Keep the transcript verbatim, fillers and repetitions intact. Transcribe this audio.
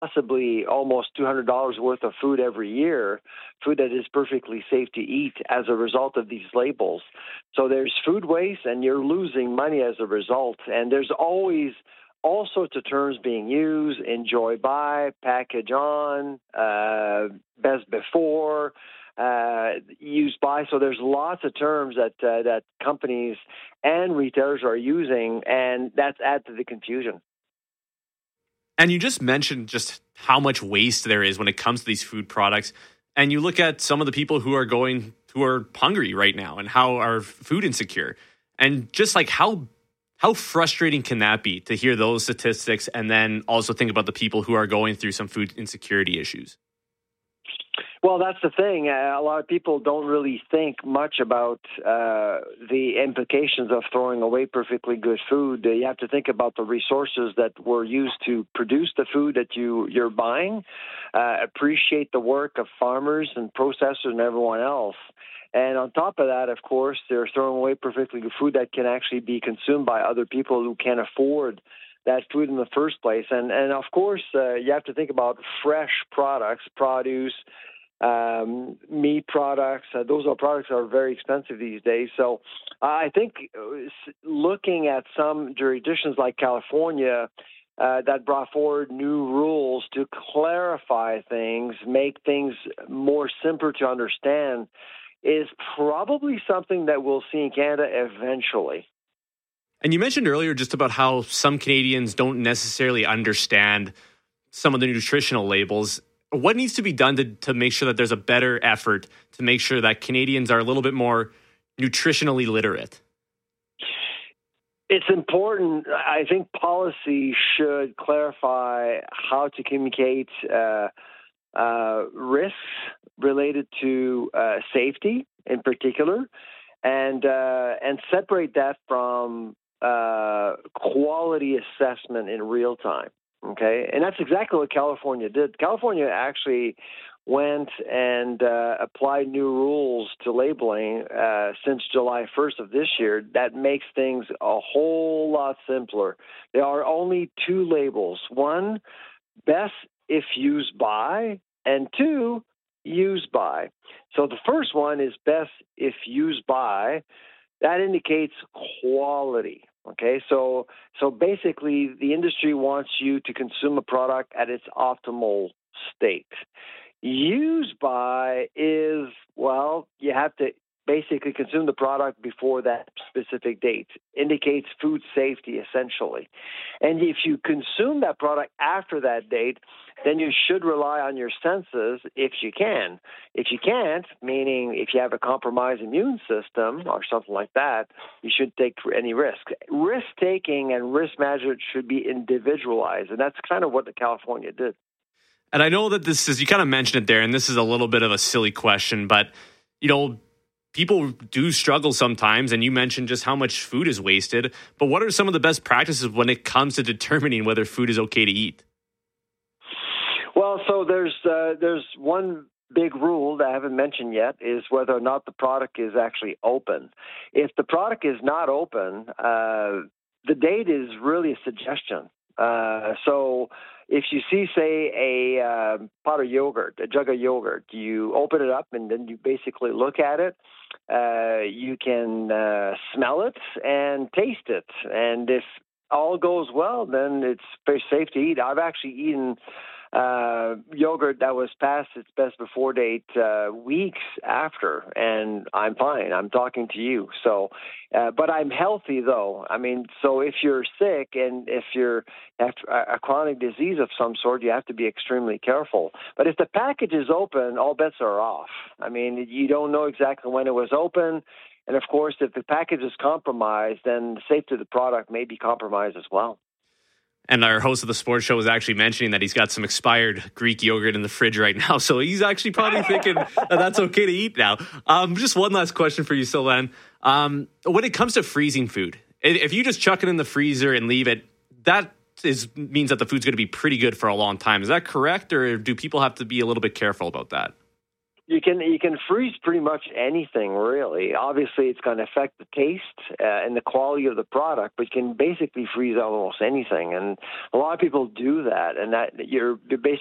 possibly almost two hundred dollars worth of food every year, food that is perfectly safe to eat as a result of these labels. So there's food waste, and you're losing money as a result. And there's always all sorts of terms being used: enjoy by, package on, uh, best before, uh, use by. So there's lots of terms that uh, that companies and retailers are using, and that's add to the confusion. And you just mentioned just how much waste there is when it comes to these food products. And you look at some of the people who are going, who are hungry right now and how are food insecure. And just like how how frustrating can that be to hear those statistics and then also think about the people who are going through some food insecurity issues? Well, that's the thing. Uh, a lot of people don't really think much about uh, the implications of throwing away perfectly good food. Uh, you have to think about the resources that were used to produce the food that you, you're buying, uh, appreciate the work of farmers and processors and everyone else. And on top of that, of course, they're throwing away perfectly good food that can actually be consumed by other people who can't afford that food in the first place. And, and of course, uh, you have to think about fresh products, produce, Um, meat products. Uh, those are products that are very expensive these days. So uh, I think looking at some jurisdictions like California uh, that brought forward new rules to clarify things, make things more simpler to understand, is probably something that we'll see in Canada eventually. And you mentioned earlier just about how some Canadians don't necessarily understand some of the nutritional labels. What needs to be done to, to make sure that there's a better effort to make sure that Canadians are a little bit more nutritionally literate? It's important. I think policy should clarify how to communicate uh, uh, risks related to uh, safety in particular, and uh, and separate that from uh, quality assessment in real time. Okay, and that's exactly what California did. California actually went and uh, applied new rules to labeling uh, since July first of this year. That makes things a whole lot simpler. There are only two labels. One, best if used by, and two, used by. So the first one is best if used by. That indicates quality. Okay, so so basically the industry wants you to consume a product at its optimal state. Used by is, well, you have to basically consume the product before that specific date. Indicates food safety, essentially. And if you consume that product after that date, then you should rely on your senses if you can. If you can't, meaning if you have a compromised immune system or something like that, you shouldn't take any risk. Risk-taking and risk management should be individualized, and that's kind of what the California did. And I know that this is, you kind of mentioned it there, and this is a little bit of a silly question, but, you know, people do struggle sometimes, and you mentioned just how much food is wasted. But what are some of the best practices when it comes to determining whether food is okay to eat? Well, so there's uh, there's one big rule that I haven't mentioned yet is whether or not the product is actually open. If the product is not open, uh, the date is really a suggestion. Uh, so if you see, say, a uh, pot of yogurt, a jug of yogurt, you open it up and then you basically look at it. Uh, you can uh, smell it and taste it. And if all goes well, then it's very safe to eat. I've actually eaten uh, yogurt that was past its best before date uh, weeks after, and I'm fine. I'm talking to you. So, uh, but I'm healthy though. I mean, so if you're sick and if you're have a chronic disease of some sort, you have to be extremely careful. But if the package is open, all bets are off. I mean, you don't know exactly when it was open. And of course, if the package is compromised, then the safety of the product may be compromised as well. And our host of the sports show was actually mentioning that he's got some expired Greek yogurt in the fridge right now. So he's actually probably thinking that that's okay to eat now. Um, just one last question for you, Sylvain. Um, when it comes to freezing food, if you just chuck it in the freezer and leave it, that is means that the food's going to be pretty good for a long time. Is that correct? Or do people have to be a little bit careful about that? You can you can freeze pretty much anything, really. Obviously, it's going to affect the taste uh, and the quality of the product, but you can basically freeze almost anything. And a lot of people do that, and that you're, you're basically